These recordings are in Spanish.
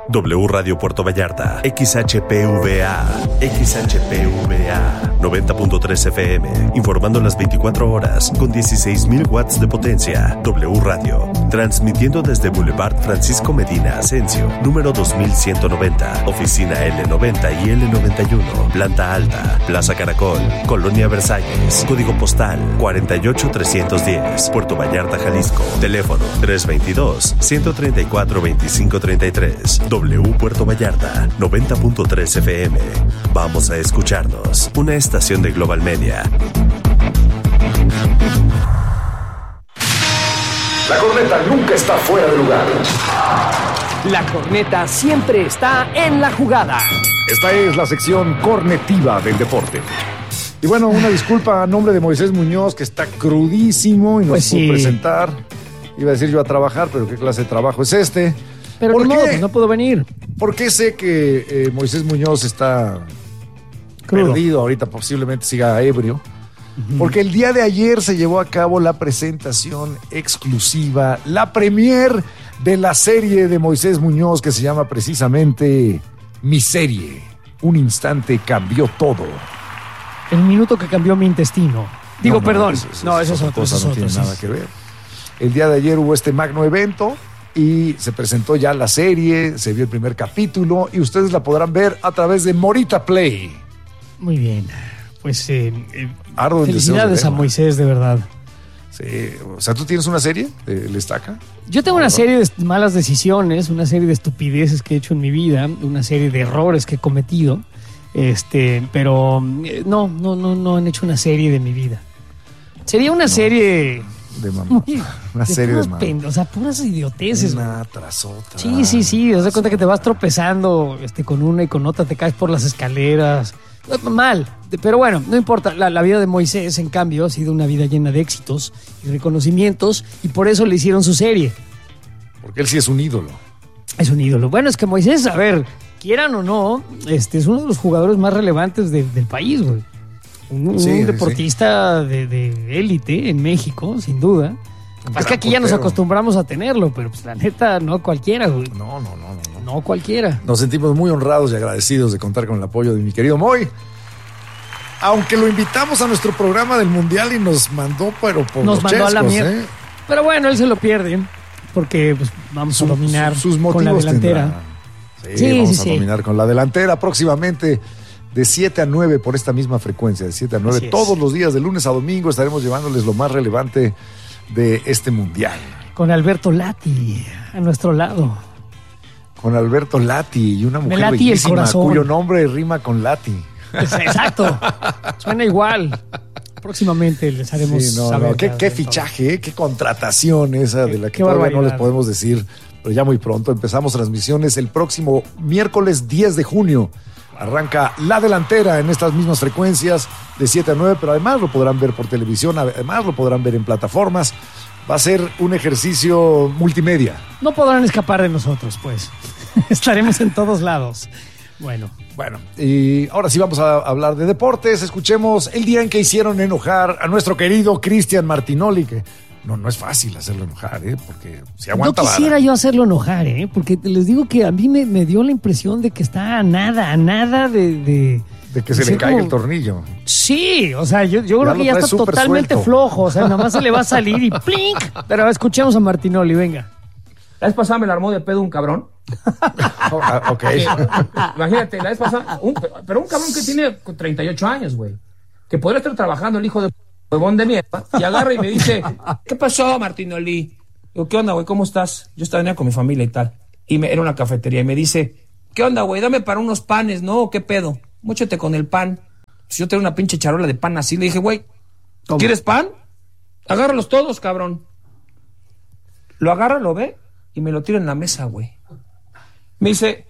W Radio Puerto Vallarta, XHPVA, 90.3 FM, informando las 24 horas con 16,000 watts de potencia. W Radio, transmitiendo desde Boulevard Francisco Medina Asensio, número 2190, oficina L90 y L91, planta alta, Plaza Caracol, Colonia Versalles, código postal 48310, Puerto Vallarta, Jalisco, teléfono 322-134-2533. W Puerto Vallarta, 90.3 FM. Vamos a escucharnos. Una estación de Global Media. La corneta nunca está fuera de lugar. La corneta siempre está en la jugada. Esta es la sección cornetiva del deporte. Y bueno, una disculpa a nombre de Moisés Muñoz, que está crudísimo y no se pudo presentar. Iba a decir yo a trabajar, pero ¿qué clase de trabajo es este? Pero ¿por qué? Pues no puedo venir. Porque sé que Moisés Muñoz está perdido ahorita, posiblemente siga ebrio. Porque el día de ayer se llevó a cabo la presentación exclusiva, la premier de la serie de Moisés Muñoz, que se llama precisamente Mi Serie. Un instante cambió todo. El minuto que cambió mi intestino. Digo, perdón. Eso es otra cosa, no tiene nada que ver. El día de ayer hubo este magno evento y se presentó ya la serie, se vio el primer capítulo y ustedes la podrán ver a través de Morita Play. Muy bien. Pues felicidades a Moisés, de verdad. Sí, o sea, ¿tú tienes una serie de Estaca? Yo tengo una serie de malas decisiones, una serie de estupideces que he hecho en mi vida, una serie de errores que he cometido, pero no han hecho una serie de mi vida. Sería una serie de mamá. Una serie de mamá. O sea, puras idioteces. Una tras otra. Sí. Te das cuenta que te vas tropezando con una y con otra, te caes por las escaleras. Mal, pero bueno, no importa. La vida de Moisés, en cambio, ha sido una vida llena de éxitos y reconocimientos, y por eso le hicieron su serie. Porque él sí es un ídolo. Es un ídolo. Bueno, es que Moisés, a ver, quieran o no, es uno de los jugadores más relevantes del país, güey. Un deportista de élite en México, sin duda. Es que aquí ya nos acostumbramos a tenerlo, pero pues la neta, no cualquiera, güey. No. No cualquiera. Nos sentimos muy honrados y agradecidos de contar con el apoyo de mi querido Moy. Aunque lo invitamos a nuestro programa del Mundial y nos mandó, pero por nos los mandó a la mierda. Pero bueno, él se lo pierde, porque pues, vamos a dominar sus con la delantera. Vamos a dominar con la delantera próximamente. De 7 a 9 por esta misma frecuencia, de 7 a 9 todos los días, de lunes a domingo, estaremos llevándoles lo más relevante de este Mundial. Con Alberto Lati a nuestro lado. Con Alberto Lati y una mujer bellísima cuyo nombre rima con Lati. Exacto, suena igual. Próximamente les haremos saber. Qué fichaje, qué contratación esa de la que todavía no les podemos decir, pero ya muy pronto. Empezamos transmisiones el próximo miércoles 10 de junio. Arranca la delantera en estas mismas frecuencias de 7 a 9, pero además lo podrán ver por televisión, además lo podrán ver en plataformas. Va a ser un ejercicio multimedia. No podrán escapar de nosotros, pues. Estaremos en todos lados. Bueno, y ahora sí vamos a hablar de deportes. Escuchemos el día en que hicieron enojar a nuestro querido Cristian Martinoli, que no es fácil hacerlo enojar, porque si aguanta. No quisiera yo hacerlo enojar, porque les digo que a mí me dio la impresión de que está a nada de que se le caiga el tornillo. Sí, o sea, yo creo que ya está totalmente flojo, o sea, nada más se le va a salir y ¡plink! Pero escuchemos a Martinoli, venga. La vez pasada me la armó de pedo un cabrón. Ok. Imagínate, la vez pasada, pero un cabrón que tiene 38 años, güey. Que podría estar trabajando el hijo de huevón de mierda. Y agarra y me dice, ¿qué pasó, Martinoli? Digo, ¿qué onda, güey? ¿Cómo estás? Yo estaba con mi familia y tal. Era una cafetería y me dice, ¿qué onda, güey? Dame para unos panes, ¿no? ¿Qué pedo? Móchate con el pan. Pues yo tengo una pinche charola de pan así. Le dije, güey, ¿quieres pan? Agárralos todos, cabrón. Lo agarra, lo ve y me lo tira en la mesa, güey. Me dice,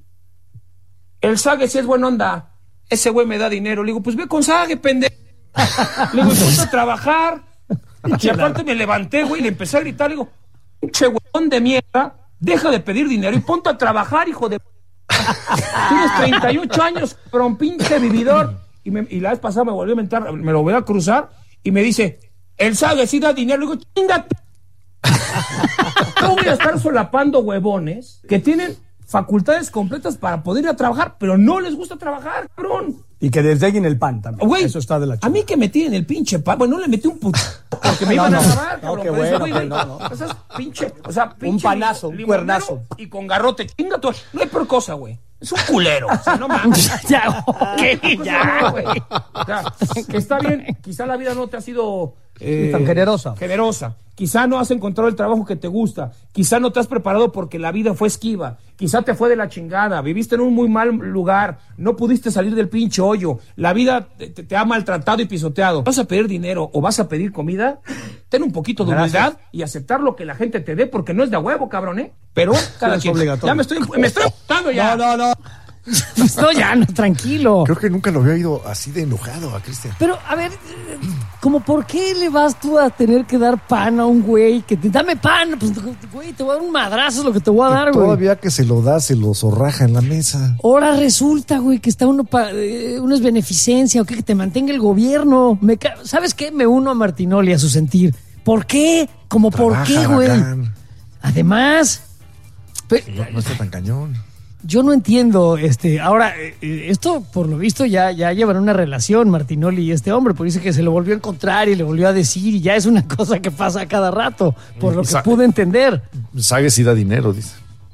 el Sague sí es buena onda. Ese güey me da dinero. Le digo, pues ve con Sague, pendejo. Le digo, ponte a trabajar. Y aparte me levanté, güey, y le empecé a gritar. Le digo, pinche huevón de mierda, deja de pedir dinero y ponte a trabajar, hijo de... Tienes 38 años, pero un pinche vividor. Y la vez pasada me volvió a mentar, me lo voy a cruzar y me dice, el Sague sí da dinero. Le digo, chingate. No voy a estar solapando huevones que tienen facultades completas para poder ir a trabajar, pero no les gusta trabajar, cabrón. Y que desdeguen el pan también. Güey, eso está de la a mí que me tiren el pinche pan, bueno, no le metí un puto, porque me iban a grabar, no, cabrón. qué Pero bueno, eso, no. Esas pinche, o sea, pinche Un panazo, un limonero cuernazo. y con garrote, chinga tú. No hay peor cosa, güey. Es un culero, o sea, no mames. Ya, ok, ya, güey. O sea, que está bien, quizá la vida no te ha sido tan generosa. Quizá no has encontrado el trabajo que te gusta, quizá no te has preparado porque la vida fue esquiva, quizá te fue de la chingada, viviste en un muy mal lugar, no pudiste salir del pinche hoyo, la vida te ha maltratado y pisoteado. ¿Vas a pedir dinero o vas a pedir comida? Ten un poquito de humildad y aceptar lo que la gente te dé, porque no es de a huevo, cabrón, ¿eh? Pero cada es quien. obligatorio. Ya me estoy emputando ya. No. Pues no, ya, no, tranquilo. Creo que nunca lo había oído así de enojado a Cristian. Pero, a ver, como por qué le vas tú a tener que dar pan a un güey que te dame pan, pues güey, te voy a dar un madrazo, es lo que te voy a dar, güey. Todavía que se lo da, se lo zorraja en la mesa. Ahora resulta, güey, que está uno es beneficencia o que te mantenga el gobierno. ¿Sabes qué? Me uno a Martinoli a su sentir. ¿Por qué? ¿Cómo por qué, güey? Además, No está tan cañón. yo no entiendo, ahora, esto por lo visto ya llevan una relación Martinoli y este hombre, porque dice que se lo volvió a encontrar y le volvió a decir y ya es una cosa que pasa a cada rato, por lo que pude entender. Sague sí da dinero, dice.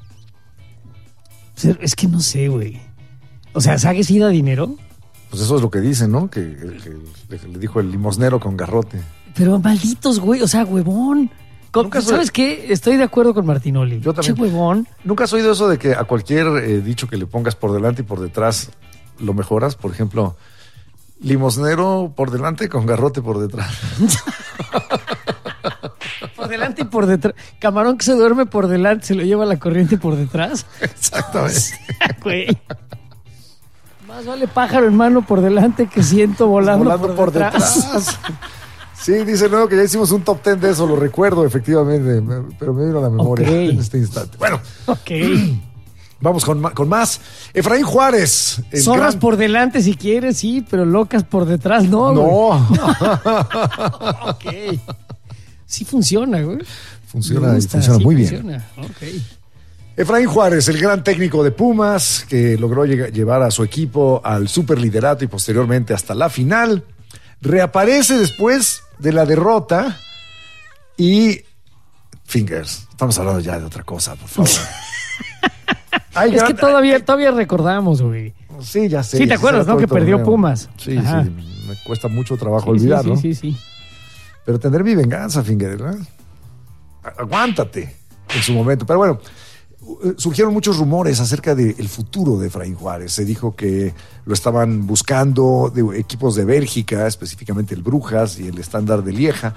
Es que no sé, güey. O sea, ¿Sague sí da dinero? Pues eso es lo que dice, ¿no? Que le dijo el limosnero con garrote. Pero malditos, güey, o sea, huevón. ¿Sabes qué? Estoy de acuerdo con Martinoli. Yo también. Che, huevón. ¿Nunca has oído eso de que a cualquier dicho que le pongas por delante y por detrás lo mejoras? Por ejemplo, limosnero por delante con garrote por detrás. Por delante y por detrás. Camarón que se duerme por delante, se lo lleva la corriente por detrás. Exactamente. Güey. Más vale pájaro en mano por delante que ciento volando por detrás. Sí, dice luego que ya hicimos un top 10 de eso, lo recuerdo efectivamente, pero me vino a la memoria en este instante. Bueno, vamos con más. Efraín Juárez. Zorras por delante si quieres, sí, pero locas por detrás no. No. Ok. Sí funciona, güey. Funciona muy bien. Okay. Efraín Juárez, el gran técnico de Pumas, que logró llevar a su equipo al superliderato y posteriormente hasta la final, reaparece después de la derrota y fingers. Estamos hablando ya de otra cosa, por favor. Es que todavía recordamos, güey. Sí, ya sé. Sí, ¿te acuerdas, no? Que perdió Pumas. Sí, sí. Me cuesta mucho trabajo olvidarlo. Sí. Pero tendré mi venganza, Finger, ¿verdad? Aguántate en su momento. Pero bueno, surgieron muchos rumores acerca del futuro de Efraín Juárez. Se dijo que lo estaban buscando de equipos de Bélgica, específicamente el Brujas y el Standard de Lieja.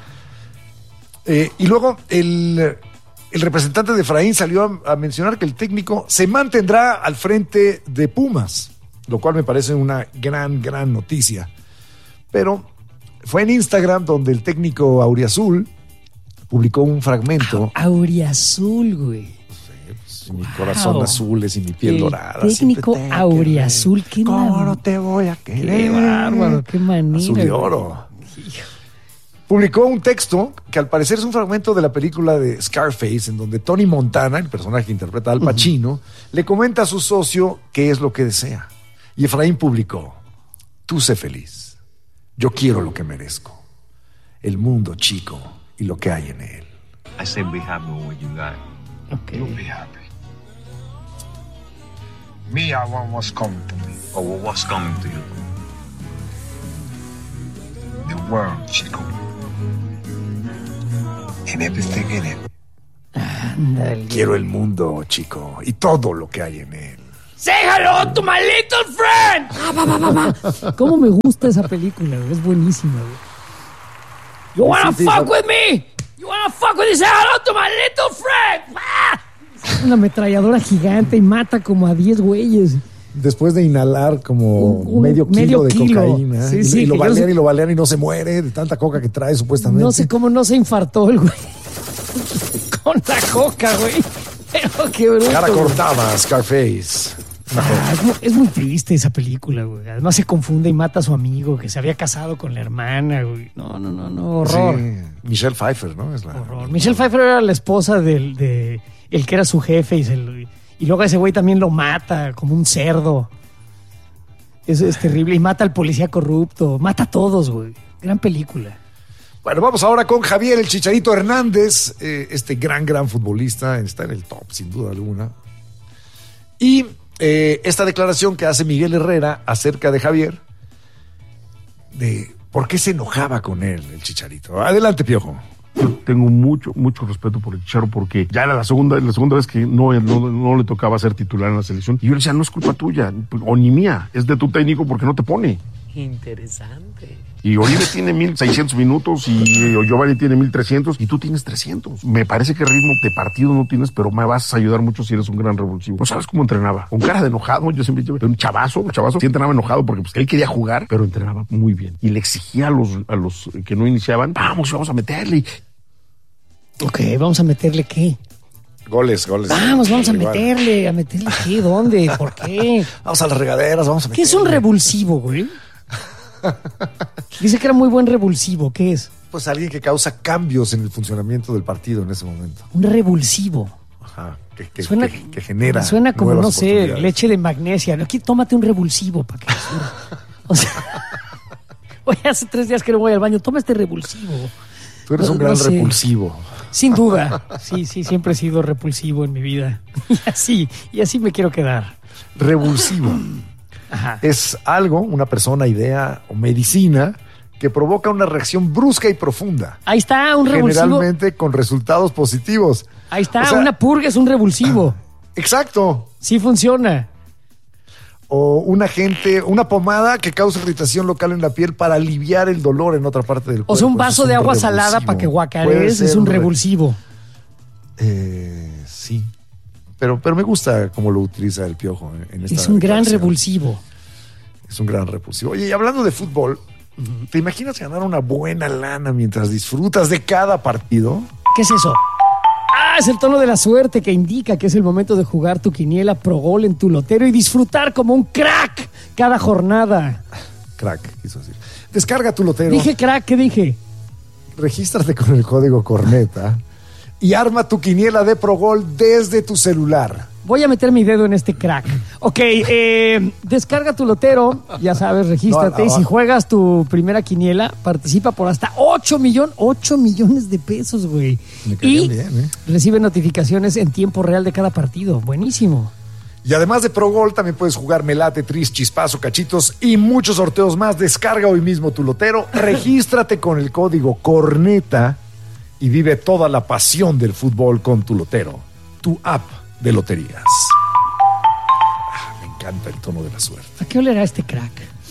Y luego el representante de Efraín salió a mencionar que el técnico se mantendrá al frente de Pumas, lo cual me parece una gran noticia. Pero fue en Instagram donde el técnico auriazul publicó un fragmento. Auriazul, güey. Sí, mi corazón azul es y mi piel dorada. Técnico auriazul, qué ¿cómo no te voy a querer? Qué bárbaro, qué manera. Azul y oro. Publicó un texto que al parecer es un fragmento de la película de Scarface, en donde Tony Montana, el personaje que interpreta a Al Pacino, le comenta a su socio qué es lo que desea. Y Efraín publicó: tú sé feliz. Yo quiero lo que merezco. El mundo chico y lo que hay en él. I said be happy with what you got. Okay. You'll be happy. Me, I want what's coming to me. Or what's coming to you. The world, chico. And everything in it. Ándale. Quiero el mundo, chico, y todo lo que hay en él. Say hello to my little friend. ¿Cómo me gusta esa película, güey? Es buenísima, güey. You wanna fuck with me? You wanna fuck with me? Say hello to my little friend. Es una ametralladora gigante y mata como a 10 güeyes. Después de inhalar como medio kilo de cocaína. Sí, y lo balean y no se muere de tanta coca que trae supuestamente. No sé cómo no se infartó el güey. Con la coca, güey. Pero qué bruto. Cara cortada, Scarface. Es muy triste esa película, güey. Además se confunde y mata a su amigo que se había casado con la hermana, güey. No, horror. Sí. Michelle Pfeiffer, ¿no? Es la horror. Michelle Pfeiffer era la esposa del que era su jefe Y luego ese güey también lo mata como un cerdo. Es terrible. Y mata al policía corrupto. Mata a todos, güey. Gran película. Bueno, vamos ahora con Javier el Chicharito Hernández, este gran futbolista, está en el top, sin duda alguna. Y esta declaración que hace Miguel Herrera acerca de Javier, de por qué se enojaba con él, el Chicharito. Adelante, Piojo. Yo tengo mucho respeto por el Chicharo porque ya era la segunda vez que no le tocaba ser titular en la selección. Y yo le decía, no es culpa tuya, o ni mía, es de tu técnico porque no te pone. Interesante. Y Oribe tiene 1,600 minutos y Giovanni tiene 1,300 y tú tienes 300. Me parece que ritmo de partido no tienes, pero me vas a ayudar mucho si eres un gran revulsivo. No sabes cómo entrenaba. Con cara de enojado, yo siempre un chavazo sí entrenaba enojado porque pues, él quería jugar, pero entrenaba muy bien. Y le exigía a los que no iniciaban, vamos a meterle. Ok, ¿vamos a meterle qué? Goles. Vamos a meterle. ¿A meterle qué? ¿Dónde? ¿Por qué? Vamos a las regaderas, vamos a meterle. ¿Qué es un revulsivo, güey? Dice que era muy buen revulsivo. ¿Qué es? Pues alguien que causa cambios en el funcionamiento del partido en ese momento. Un revulsivo. Ajá, que genera. Suena como, no sé, oportunidades. leche de magnesia. Aquí tómate un revulsivo para que o sea, oye, hace 3 días que no voy al baño. Toma este revulsivo. Tú eres un gran repulsivo. Sin duda. Sí, siempre he sido repulsivo en mi vida. Y así me quiero quedar. Revulsivo. Ajá. Es algo, una persona, idea o medicina que provoca una reacción brusca y profunda. Ahí está, un revulsivo. Generalmente con resultados positivos. Ahí está, O sea, una purga es un revulsivo. Exacto. Sí funciona. O un agente, una pomada que causa irritación local en la piel para aliviar el dolor en otra parte del cuerpo. O sea, un Eso vaso es de agua revulsivo. salada para que Puede guacarees ser es un revulsivo. Sí. Pero me gusta cómo lo utiliza el Piojo en esta Es un gran declaración. revulsivo. Es un gran repulsivo. Oye, y hablando de fútbol, ¿te imaginas ganar una buena lana mientras disfrutas de cada partido? ¿Qué es eso? Es el tono de la suerte que indica que es el momento de jugar tu quiniela pro gol en tu lotero y disfrutar como un crack cada jornada. Crack, quiso decir. Descarga tu lotero. Dije crack, ¿qué dije? Regístrate con el código Corneta y arma tu quiniela de Pro Gol desde tu celular. Voy a meter mi dedo en este crack. Ok, descarga tu lotero, ya sabes, regístrate. Y si juegas tu primera quiniela, participa por hasta 8 millones de pesos, güey. Me caería Y bien, recibe notificaciones en tiempo real de cada partido. Buenísimo. Y además de Pro Gol, también puedes jugar Melate, Tris, Chispazo, Cachitos y muchos sorteos más. Descarga hoy mismo tu lotero, regístrate con el código Corneta y vive toda la pasión del fútbol con tu lotero, tu app de loterías. Me encanta el tono de la suerte. ¿A qué olerá este crack?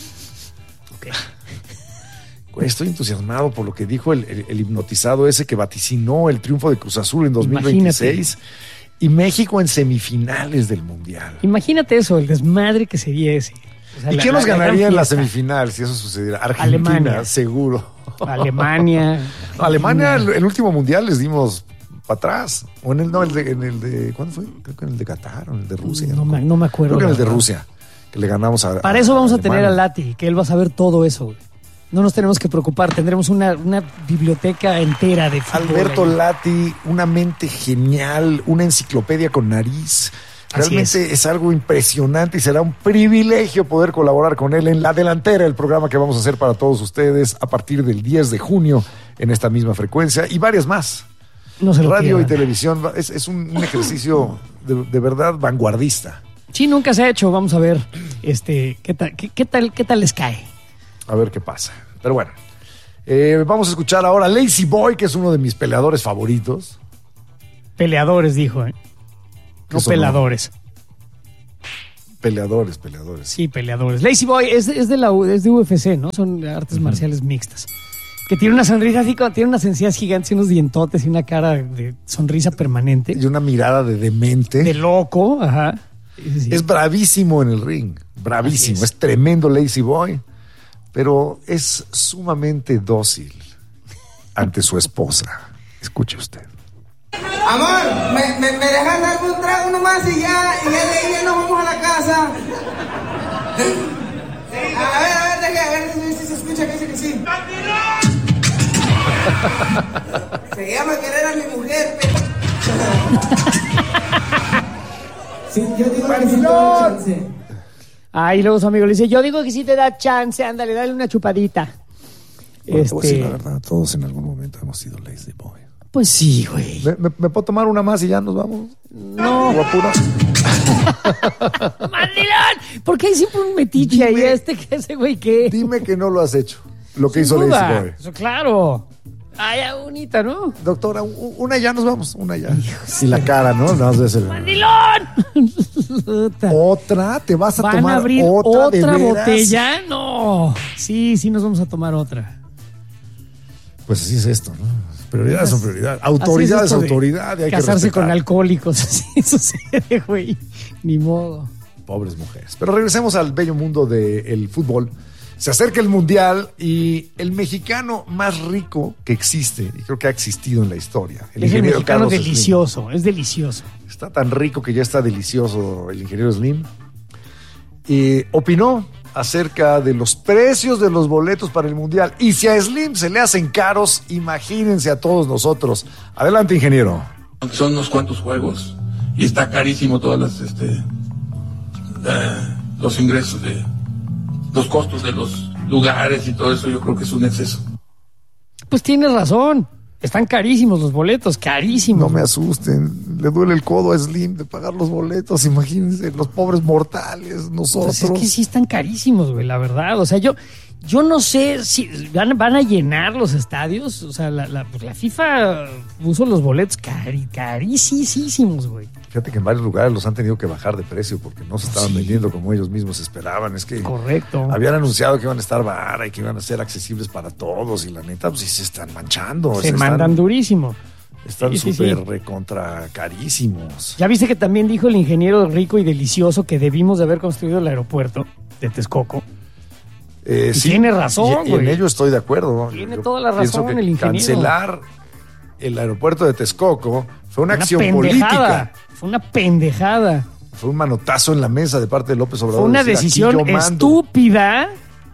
Güey, estoy entusiasmado por lo que dijo el hipnotizado ese que vaticinó el triunfo de Cruz Azul en 2026. Imagínate. Y México en semifinales del Mundial. Imagínate eso, el desmadre que sería ese. O sea, ¿Y quién nos ganaría gran en la fiesta. semifinal si eso sucediera? Argentina, Alemania. seguro. Alemania. Alemania, el último Mundial les dimos para atrás. O en el de ¿cuándo fue? Creo que en el de Qatar o en el de Rusia. No me acuerdo. Creo que en el de la verdad. Rusia, que le ganamos a Para eso vamos a tener Alemania. a Lati, que él va a saber todo eso, güey. No nos tenemos que preocupar, tendremos una biblioteca entera de fútbol. Alberto ahí. Lati, una mente genial, una enciclopedia con nariz. Así Realmente es algo impresionante y será un privilegio poder colaborar con él en La Delantera, el programa que vamos a hacer para todos ustedes a partir del 10 de junio en esta misma frecuencia y varias más. No se lo Radio y pierdan. televisión es un ejercicio de verdad vanguardista. Sí, nunca se ha hecho, vamos a ver qué tal les cae. A ver qué pasa. Pero bueno, vamos a escuchar ahora a Lazy Boy, que es uno de mis peleadores favoritos. Peleadores, dijo, ¿eh? No Eso no. peladores. Peleadores. Sí, peleadores. Lazy Boy es de UFC, ¿no? Son artes marciales mixtas. Que tiene una sonrisa así, tiene unas encías gigantes y unos dientotes y una cara de sonrisa permanente. Y una mirada de demente. De loco, ajá. Sí. Es bravísimo en el ring. Bravísimo. Así Es tremendo Lazy Boy. Pero es sumamente dócil ante su esposa. Escuche usted. Amor, ¿me dejas darme un trago nomás y ya de ahí ya nos vamos a la casa? A ver si se escucha que dice que sí. Se llama querer a mi mujer. Sí, yo digo que sí te da chance. Ahí luego su amigo le dice, yo digo que sí te da chance, ándale, dale una chupadita. Bueno, te voy a decir la verdad, todos en algún momento hemos sido lazy boy. Pues sí, güey. ¿Me puedo tomar una más y ya nos vamos? No. ¿O apuro? ¡Mandilón! ¿Por qué hay siempre un metiche ahí? ¿Ese güey qué? Dime que no lo has hecho. Lo que hizo Sin duda. Lazy Boy. Eso, claro. Ay, ya bonita, ¿no? Doctora, una ya nos vamos, una ya. Y la cara, ¿no? No vas a hacer. ¡Mandilón! ¿Otra? ¿Te vas a ¿Van tomar a abrir otra de veras? botella? No. Sí, nos vamos a tomar otra. Pues así es esto, ¿no? Prioridades son prioridades. Autoridad es autoridad. Y hay casarse que con alcohólicos, así sucede, güey. Ni modo. Pobres mujeres. Pero regresemos al bello mundo del fútbol. Se acerca el Mundial y el mexicano más rico que existe, y creo que ha existido en la historia. Es el mexicano Carlos delicioso, Slim. Es delicioso. Está tan rico que ya está delicioso el ingeniero Slim. Y opinó acerca de los precios de los boletos para el Mundial. Y si a Slim se le hacen caros, imagínense a todos nosotros. Adelante, ingeniero. Son unos cuantos juegos y está carísimo todas las los ingresos de los costos de los lugares y todo eso. Yo creo que es un exceso. Pues tienes razón. Están carísimos los boletos, carísimos. No me asusten, le duele el codo a Slim de pagar los boletos, imagínense, los pobres mortales, nosotros. Pues es que sí están carísimos, güey, la verdad. O sea, yo no sé si van a llenar los estadios. O sea, la FIFA puso los boletos carísimos, güey. Fíjate que en varios lugares los han tenido que bajar de precio porque no se estaban vendiendo como ellos mismos esperaban. Es que correcto. Habían anunciado que iban a estar baratos y que iban a ser accesibles para todos y la neta, pues sí se están manchando. Se mandan durísimo. Están súper recontra carísimos. Ya viste que también dijo el ingeniero rico y delicioso que debimos de haber construido el aeropuerto de Texcoco. Sí, tiene razón, y en ello estoy de acuerdo. Tiene toda la razón el ingeniero. Cancelar el aeropuerto de Texcoco fue una acción política. Fue una pendejada. Fue un manotazo en la mesa de parte de López Obrador. Fue una decisión estúpida.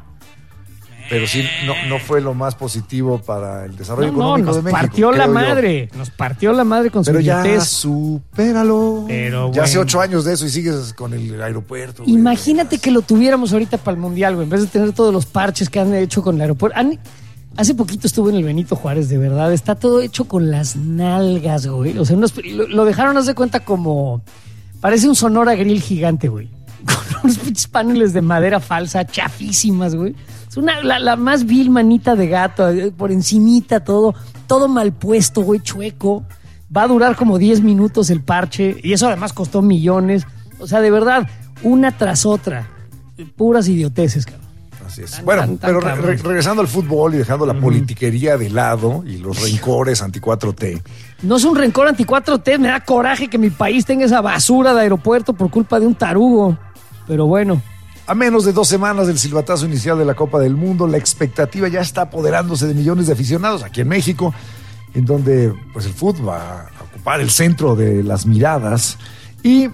Pero sí, no fue lo más positivo para el desarrollo económico de México. Nos partió la madre con su idiotez. Pero ya supéralo. Pero ya hace 8 años de eso y sigues con el aeropuerto. Imagínate que lo tuviéramos ahorita para el Mundial, güey. En vez de tener todos los parches que han hecho con el aeropuerto. Hace poquito estuve en el Benito Juárez, de verdad. Está todo hecho con las nalgas, güey. O sea, lo dejaron, haz de cuenta, como... Parece un Sonora Grill gigante, güey. Con unos pinches paneles de madera falsa, chafísimas, güey. Es la más vil manita de gato, por encimita todo mal puesto, güey, chueco. Va a durar como 10 minutos el parche. Y eso además costó millones. O sea, de verdad, una tras otra. Puras idioteces, cabrón. Así es. Pero regresando al fútbol y dejando la politiquería de lado y los rencores anti-4T. No es un rencor anti-4T, me da coraje que mi país tenga esa basura de aeropuerto por culpa de un tarugo. Pero bueno. A menos de 2 semanas del silbatazo inicial de la Copa del Mundo, la expectativa ya está apoderándose de millones de aficionados aquí en México, en donde pues el fútbol va a ocupar el centro de las miradas. Y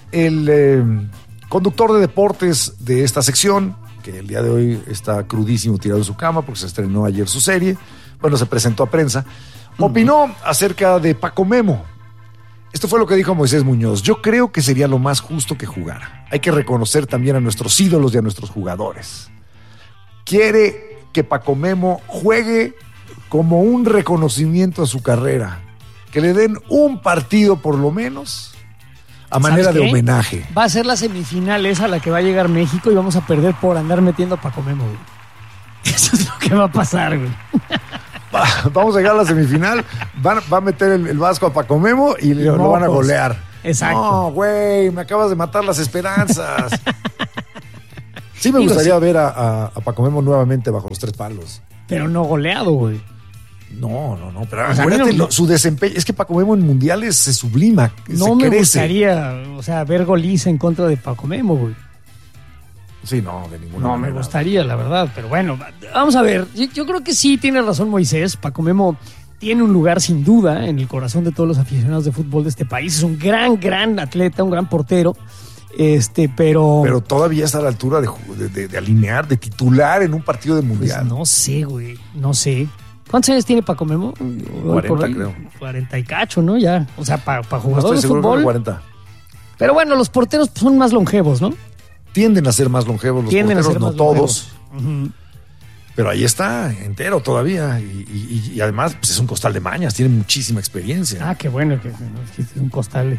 el conductor de deportes de esta sección, que el día de hoy está crudísimo tirado en su cama porque se estrenó ayer su serie, bueno, se presentó a prensa, opinó acerca de Paco Memo. Esto fue lo que dijo Moisés Muñoz. Yo creo que sería lo más justo que jugara. Hay que reconocer también a nuestros ídolos y a nuestros jugadores. Quiere que Paco Memo juegue como un reconocimiento a su carrera. Que le den un partido por lo menos a manera de homenaje. Va a ser la semifinal esa a la que va a llegar México y vamos a perder por andar metiendo a Paco Memo, güey. Eso es lo que va a pasar, güey. Vamos a llegar a la semifinal, va a meter el Vasco a Paco Memo y lo van a golear. Exacto. No, güey, me acabas de matar las esperanzas. Sí me gustaría ver a Paco Memo nuevamente bajo los 3 palos. Pero no goleado, güey. No, pero acuérdate, su desempeño, es que Paco Memo en mundiales se sublima, no me gustaría, ver goliza en contra de Paco Memo, güey. Sí, no, de ninguna manera. No me gustaría, la verdad, pero bueno, vamos a ver. Yo creo que sí tiene razón Moisés. Paco Memo tiene un lugar sin duda en el corazón de todos los aficionados de fútbol de este país. Es un gran atleta, un gran portero. Pero todavía está a la altura de alinear, de titular en un partido de mundial. Pues no sé, güey, no sé. ¿Cuántos años tiene Paco Memo? 40, creo. 40 y cacho, ¿no? Ya. O sea, para jugador no estoy de seguro, fútbol. 40. Pero bueno, los porteros son más longevos, ¿no? Tienden a ser más longevos los porteros, no todos. Uh-huh. Pero ahí está, entero todavía. Y además, pues es un costal de mañas, tiene muchísima experiencia. Ah, qué bueno que es un costal.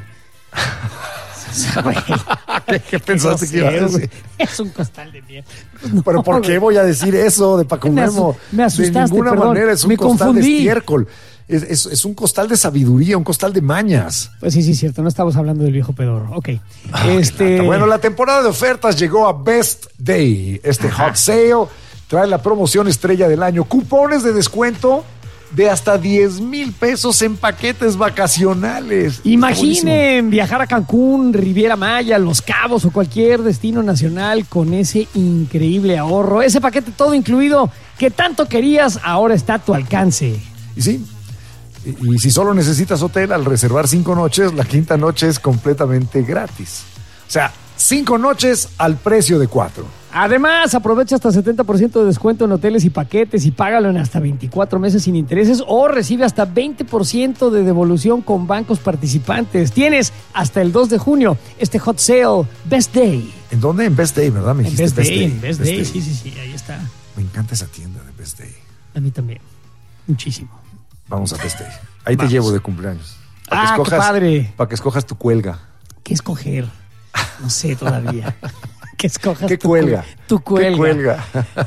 ¿Qué pensaste que iba a decir? Es un costal de mierda. No, pero ¿por qué voy a decir eso de Paco Memo? Me asustaste, de ninguna perdón, manera es un costal confundí. de estiércol. Es un costal de sabiduría, un costal de mañas. Pues sí, cierto. No estamos hablando del viejo pedorro. Ok. Bueno, la temporada de ofertas llegó a Best Day. Hot sale trae la promoción estrella del año. Cupones de descuento de hasta 10,000 pesos en paquetes vacacionales. Imaginen viajar a Cancún, Riviera Maya, Los Cabos o cualquier destino nacional con ese increíble ahorro. Ese paquete todo incluido que tanto querías, ahora está a tu alcance. Y sí. Y si solo necesitas hotel, al reservar 5 noches, la quinta noche es completamente gratis. O sea, 5 noches al precio de 4. Además, aprovecha hasta 70% de descuento en hoteles y paquetes y págalo en hasta 24 meses sin intereses o recibe hasta 20% de devolución con bancos participantes. Tienes hasta el 2 de junio Hot Sale Best Day. ¿En dónde? En Best Day, ¿verdad? Me dijiste Best Day. Sí, ahí está. Me encanta esa tienda de Best Day. A mí también. Muchísimo. Vamos a Best Day. Ahí te llevo de cumpleaños. Qué padre. Para que escojas tu cuelga. ¿Qué escoger? No sé todavía. Que escojas ¿Qué cuelga? Tu cuelga. ¿Qué cuelga?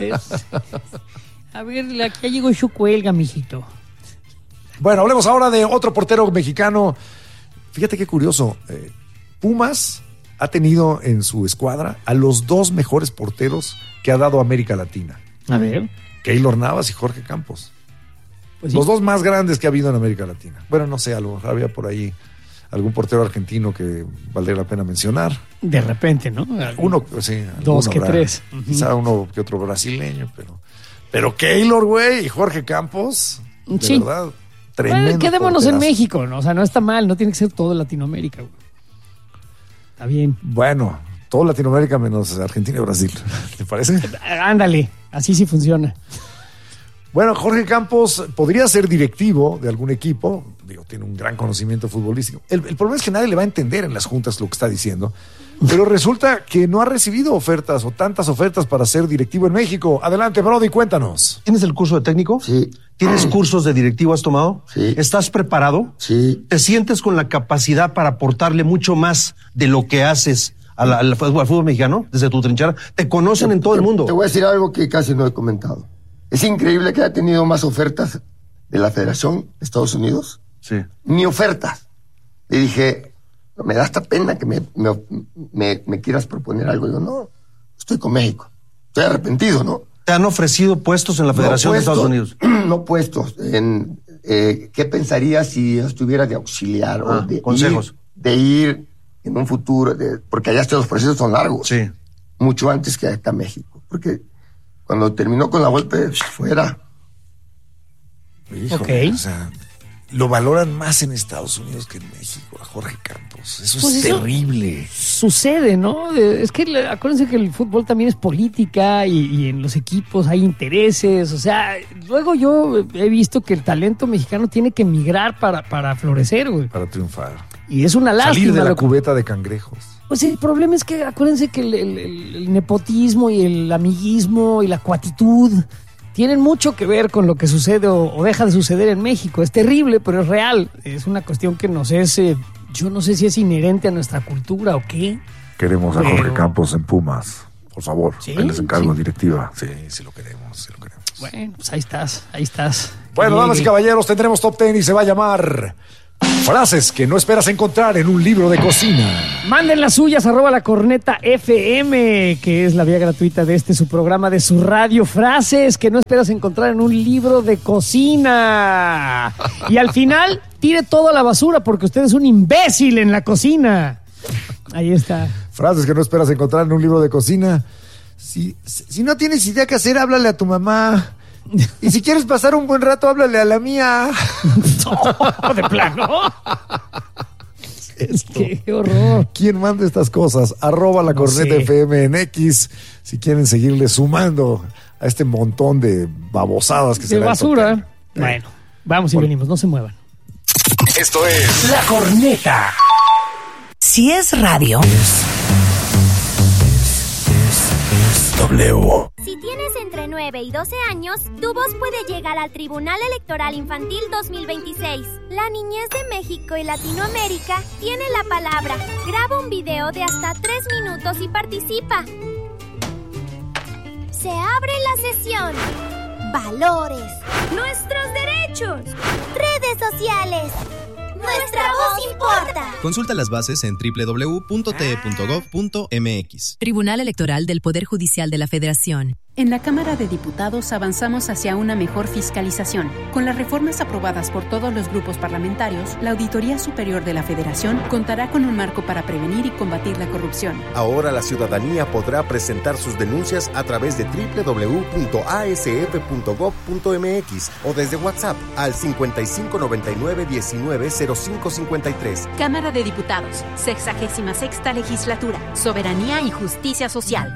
A ver, aquí ya llegó su cuelga, mijito. Bueno, hablemos ahora de otro portero mexicano. Fíjate qué curioso. Pumas ha tenido en su escuadra a los 2 mejores porteros que ha dado América Latina. A ver. Keylor Navas y Jorge Campos. Pues sí. Los 2 más grandes que ha habido en América Latina. Bueno, no sé, había por ahí algún portero argentino que valdría la pena mencionar. De repente, ¿no? Uno, sí. 2 que 3. Quizá uno que otro brasileño, pero Keylor, güey, y Jorge Campos, de verdad, tremendo. Bueno, quedémonos porterazo. en México, ¿no? O sea, no está mal, no tiene que ser todo Latinoamérica, güey. Está bien. Bueno, todo Latinoamérica menos Argentina y Brasil, ¿te parece? Ándale, así sí funciona. Bueno, Jorge Campos podría ser directivo de algún equipo, tiene un gran conocimiento futbolístico. El problema es que nadie le va a entender en las juntas lo que está diciendo, pero resulta que no ha recibido ofertas o tantas ofertas para ser directivo en México. Adelante, Brody, cuéntanos. ¿Tienes el curso de técnico? Sí. ¿Tienes cursos de directivo, has tomado? Sí. ¿Estás preparado? Sí. ¿Te sientes con la capacidad para aportarle mucho más de lo que haces al fútbol mexicano desde tu trinchera? Te conocen en todo el mundo. Te voy a decir algo que casi no he comentado. Es increíble que haya tenido más ofertas de la Federación de Estados Unidos. Sí. Ni ofertas. Le dije, me da hasta pena que me quieras proponer algo. Yo, no, estoy con México. Estoy arrepentido, ¿no? ¿Te han ofrecido puestos en la Federación de Estados Unidos? No puestos. ¿Qué pensarías si yo estuviera de auxiliar o de consejos? De ir en un futuro, porque allá los procesos son largos. Sí. Mucho antes que acá en México. Porque cuando terminó con la vuelta, fuera. Híjole, o sea, lo valoran más en Estados Unidos que en México, a Jorge Campos. Eso pues es terrible. Sucede, ¿no? Es que acuérdense que el fútbol también es política y en los equipos hay intereses. O sea, luego yo he visto que el talento mexicano tiene que migrar para florecer, güey. Para triunfar. Y es una lástima. Salir de la cubeta de cangrejos. Pues el problema es que acuérdense que el nepotismo y el amiguismo y la cuatitud tienen mucho que ver con lo que sucede o deja de suceder en México. Es terrible, pero es real. Es una cuestión que nos es, yo no sé si es inherente a nuestra cultura o qué. Queremos a Jorge Campos en Pumas, por favor. ¿Sí? Él les encargo directiva. Sí lo queremos, Bueno, pues ahí estás. Bueno, damas y caballeros, tendremos Top 10 y se va a llamar Frases que no esperas encontrar en un libro de cocina. Manden las suyas, @lacorneta_FM, que es la vía gratuita de su programa, de su radio. Frases que no esperas encontrar en un libro de cocina. Y al final, tire todo a la basura porque usted es un imbécil en la cocina. Ahí está. Frases que no esperas encontrar en un libro de cocina. Si no tienes idea qué hacer, háblale a tu mamá. Y si quieres pasar un buen rato, háblale a la mía. No, de plano. Qué horror. ¿Quién manda estas cosas? @lacornetafm en X. Si quieren seguirle sumando a este montón de babosadas que se de basura. Bueno, vamos y venimos, no se muevan. Esto es La Corneta. Si es radio. W. Si tienes entre 9 y 12 años, tu voz puede llegar al Tribunal Electoral Infantil 2026. La niñez de México y Latinoamérica tiene la palabra. Graba un video de hasta 3 minutos y participa. Se abre la sesión. Valores. Nuestros derechos. Redes sociales. Nuestra voz importa. Consulta las bases en www.te.gov.mx. Tribunal Electoral del Poder Judicial de la Federación. En la Cámara de Diputados avanzamos hacia una mejor fiscalización. Con las reformas aprobadas por todos los grupos parlamentarios, la Auditoría Superior de la Federación contará con un marco para prevenir y combatir la corrupción. Ahora la ciudadanía podrá presentar sus denuncias a través de www.asf.gov.mx o desde WhatsApp al 5599-190553. Cámara de Diputados, 66ª Legislatura, Soberanía y Justicia Social.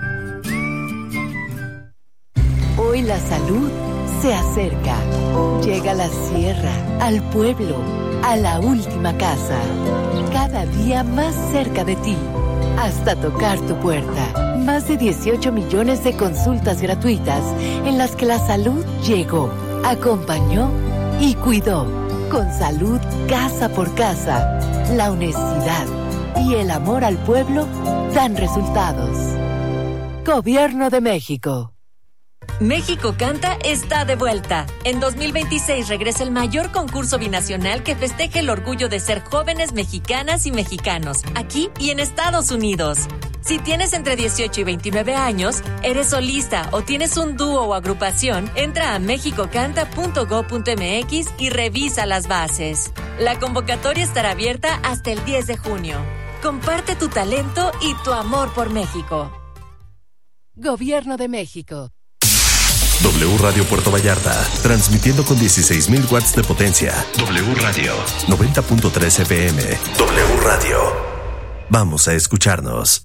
Hoy la salud se acerca. Llega a la sierra, al pueblo, a la última casa. Cada día más cerca de ti, hasta tocar tu puerta. Más de 18 millones de consultas gratuitas en las que la salud llegó, acompañó y cuidó. Con salud casa por casa, la honestidad y el amor al pueblo dan resultados. Gobierno de México. México Canta está de vuelta. En 2026 regresa el mayor concurso binacional que festeje el orgullo de ser jóvenes mexicanas y mexicanos, aquí y en Estados Unidos. Si tienes entre 18 y 29 años, eres solista o tienes un dúo o agrupación, entra a mexicocanta.go.mx y revisa las bases. La convocatoria estará abierta hasta el 10 de junio. Comparte tu talento y tu amor por México. Gobierno de México. W Radio Puerto Vallarta, transmitiendo con 16,000 watts de potencia. W Radio, 90.3 FM. W Radio. Vamos a escucharnos.